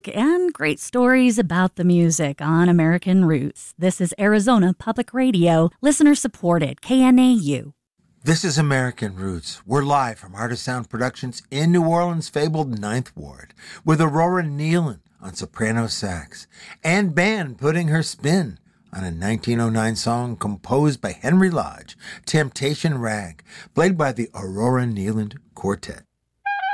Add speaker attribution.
Speaker 1: and great stories about the music on American Roots. This is Arizona Public Radio, listener-supported KNAU.
Speaker 2: This is American Roots. We're live from Art of Sound Productions in New Orleans' fabled Ninth Ward, with Aurora Nealon on soprano sax, and band putting her spin on a 1909 song composed by Henry Lodge, Temptation Rag, played by the Aurora Nealon Quartet.